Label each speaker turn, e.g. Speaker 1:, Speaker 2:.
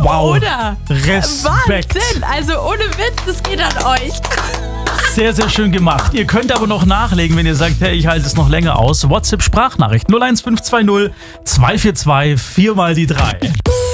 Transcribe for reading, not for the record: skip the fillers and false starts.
Speaker 1: Wow.
Speaker 2: Oder?
Speaker 1: Respekt.
Speaker 2: Wahnsinn. Also ohne Witz, das geht an euch.
Speaker 1: Sehr, sehr schön gemacht. Ihr könnt aber noch nachlegen, wenn ihr sagt, hey, ich halte es noch länger aus. WhatsApp-Sprachnachricht 01520 242 4 mal die 3.